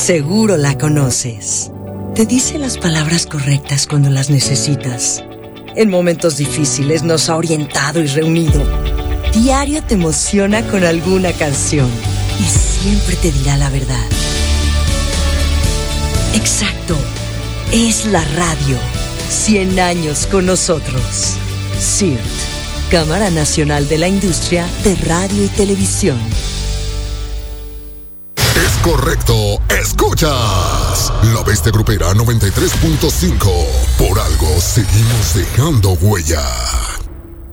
Seguro la conoces. Te dice las palabras correctas cuando las necesitas. En momentos difíciles nos ha orientado y reunido. Diario te emociona con alguna canción y siempre te dirá la verdad. Exacto, es la radio. 100 años con nosotros. CIRT, Cámara Nacional de la Industria de Radio y Televisión. Es correcto, escuchas La Bestia Grupera 93.5. Por algo seguimos dejando huella.